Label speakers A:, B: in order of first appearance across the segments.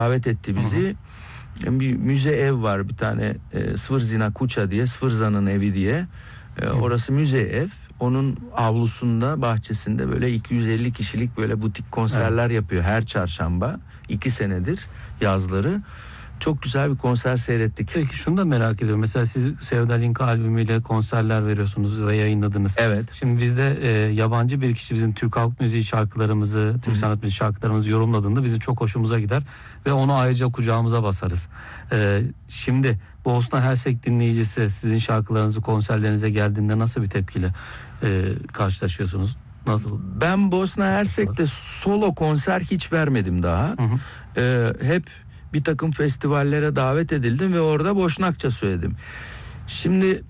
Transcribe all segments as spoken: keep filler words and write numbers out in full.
A: davet etti bizi. Hı hı. Bir müze ev var bir tane, e, Svrdzina Kuća diye, Svrdza'nın evi diye. E, orası müze ev. Onun avlusunda, bahçesinde böyle iki yüz elli kişilik böyle butik konserler evet. yapıyor her çarşamba. iki senedir yazları. Çok güzel bir konser seyrettik.
B: Peki şunu da merak ediyorum. Mesela siz Sevda Linka albümüyle konserler veriyorsunuz ve yayınladınız.
A: Evet.
B: Şimdi bizde e, yabancı bir kişi bizim Türk halk müziği şarkılarımızı, Türk Hı-hı. sanat müziği şarkılarımızı yorumladığında bizim çok hoşumuza gider ve onu ayrıca kucağımıza basarız. E, şimdi Bosna Hersek dinleyicisi sizin şarkılarınızı konserlerinize geldiğinde nasıl bir tepkiyle e, karşılaşıyorsunuz? Nasıl?
A: Ben Bosna Hersek'te solo konser hiç vermedim daha. E, hep bir takım festivallere davet edildim ve orada Boşnakça söyledim. Şimdi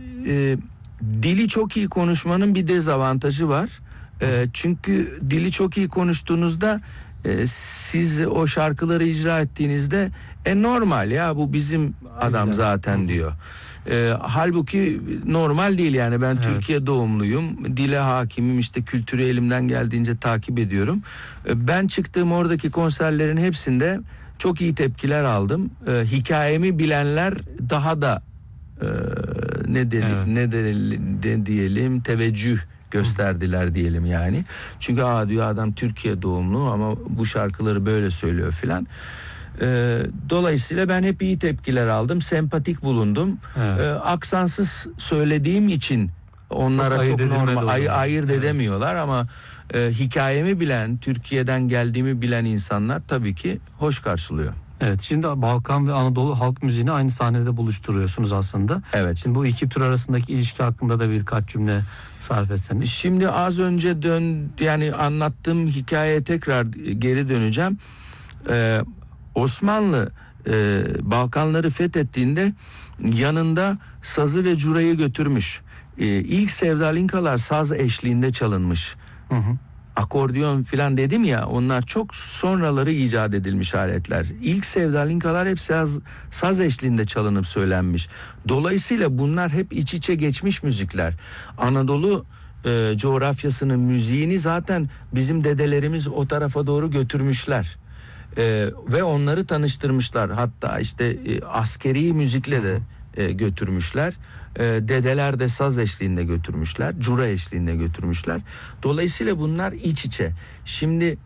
A: e, dili çok iyi konuşmanın bir dezavantajı var. E, çünkü dili çok iyi konuştuğunuzda e, siz o şarkıları icra ettiğinizde e normal ya bu bizim adam zaten diyor. E, halbuki normal değil yani ben evet. Türkiye doğumluyum, dile hakimim, işte kültürü elimden geldiğince takip ediyorum. E, ben çıktığım oradaki konserlerin hepsinde çok iyi tepkiler aldım. E, hikayemi bilenler daha da e, ne, de, evet. ne, de, ne diyelim teveccüh gösterdiler Hı. diyelim yani. Çünkü aa diyor adam Türkiye doğumlu ama bu şarkıları böyle söylüyor filan. E, dolayısıyla ben hep iyi tepkiler aldım. Sempatik bulundum. Evet. E, aksansız söylediğim için onlara çok, çok normal ay, ayırt evet. edemiyorlar ama e, hikayemi bilen, Türkiye'den geldiğimi bilen insanlar tabii ki hoş karşılıyor.
B: Evet, şimdi Balkan ve Anadolu halk müziğini aynı sahnede buluşturuyorsunuz aslında.
A: Evet.
B: Şimdi bu iki tür arasındaki ilişki hakkında da birkaç cümle sarf etseniz.
A: Şimdi az önce dön yani anlattığım hikayeye tekrar geri döneceğim. Ee, Osmanlı e, Balkanları fethettiğinde yanında sazı ve curayı götürmüş. Ee, ilk Sevda Linkalar saz eşliğinde çalınmış. Hı hı. Akordeon filan dedim ya, onlar çok sonraları icat edilmiş aletler. İlk Sevda Linkalar hep saz, saz eşliğinde çalınıp söylenmiş. Dolayısıyla bunlar hep iç içe geçmiş müzikler. Anadolu e, coğrafyasının müziğini zaten bizim dedelerimiz o tarafa doğru götürmüşler. E, ve onları tanıştırmışlar. Hatta işte e, askeri müzikle de e, götürmüşler. E, dedeler de saz eşliğinde götürmüşler. Cura eşliğinde götürmüşler. Dolayısıyla bunlar iç içe. Şimdi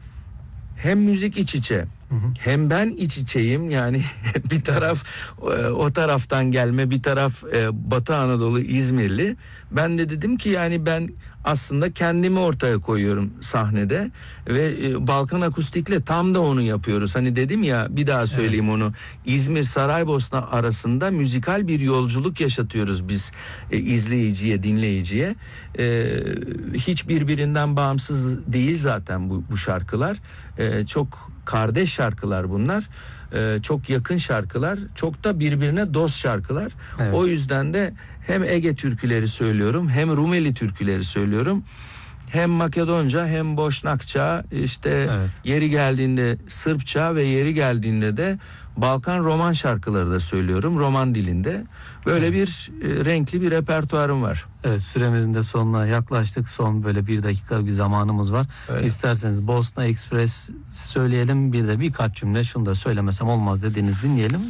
A: hem müzik iç içe, hı hı. hem ben iç içeyim. Yani bir taraf e, o taraftan gelme, bir taraf e, Batı Anadolu İzmirli. Ben de dedim ki yani ben aslında kendimi ortaya koyuyorum sahnede ve e, Balkan Akustik'le tam da onu yapıyoruz. Hani dedim ya, bir daha söyleyeyim evet. onu. İzmir Saraybosna arasında müzikal bir yolculuk yaşatıyoruz biz e, izleyiciye, dinleyiciye. E, hiç birbirinden bağımsız değil zaten bu, bu şarkılar. E, çok kardeş şarkılar bunlar. Ee, çok yakın şarkılar. Çok da birbirine dost şarkılar. Evet. O yüzden de hem Ege türküleri söylüyorum, hem Rumeli türküleri söylüyorum. Hem Makedonca hem Boşnakça, işte evet. yeri geldiğinde Sırpça ve yeri geldiğinde de Balkan roman şarkıları da söylüyorum, roman dilinde. Böyle evet. bir e, renkli bir repertuarım var.
B: Evet, süremizin de sonuna yaklaştık. Son böyle bir dakika bir zamanımız var. Evet. İsterseniz Bosna Express söyleyelim, bir de birkaç cümle şunu da söylemesem olmaz dediğiniz dinleyelim.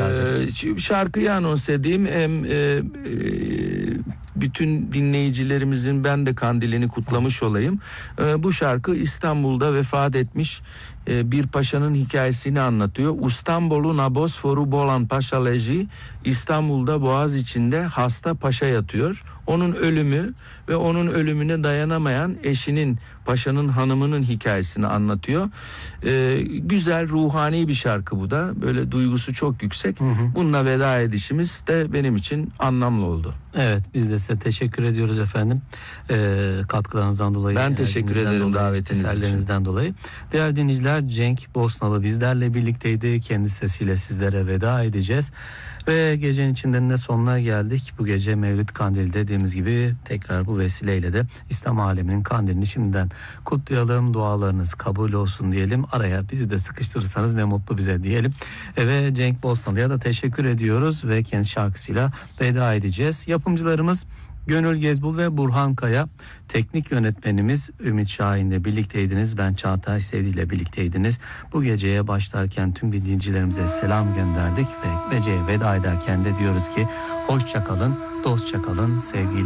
A: Ee, şarkıyı anons edeyim. Hem e, e, bütün dinleyicilerimizin ben de kandilini kutlamış olayım. Ee, bu şarkı İstanbul'da vefat etmiş e, bir paşanın hikayesini anlatıyor. İstanbul'un Abosforu Bolan Paşa leji, İstanbul'da Boğaz içinde hasta paşa yatıyor. Onun ölümü ve onun ölümüne dayanamayan eşinin, paşanın hanımının hikayesini anlatıyor. Ee, güzel, ruhani bir şarkı bu da. Böyle duygusu çok yüksek. Hı hı. Bununla veda edişimiz de benim için anlamlı oldu.
B: Evet, biz de size teşekkür ediyoruz efendim. Ee, katkılarınızdan dolayı.
A: Ben teşekkür ederim dolayı, davetiniz için.
B: dolayı. Değerli dinleyiciler, Cenk Bosnalı bizlerle birlikteydi. Kendi sesiyle sizlere veda edeceğiz. Ve gecenin içinden de sonuna geldik. Bu gece Mevlid Kandili dediğimiz gibi tekrar bu vesileyle de İslam aleminin kandilini şimdiden kutlayalım. Dualarınız kabul olsun diyelim. Araya bizi de sıkıştırırsanız ne mutlu bize diyelim. E ve Cenk Bosnalı'ya da teşekkür ediyoruz ve kendi şarkısıyla veda edeceğiz. Yapımcılarımız Gönül Gezbul ve Burhan Kaya, teknik yönetmenimiz Ümit Şahin ile birlikteydiniz. Ben Çağatay Sevdi ile birlikteydiniz. Bu geceye başlarken tüm dinleyicilerimize selam gönderdik ve geceye veda ederken de diyoruz ki hoşça kalın, dostça kalın, sevgiyle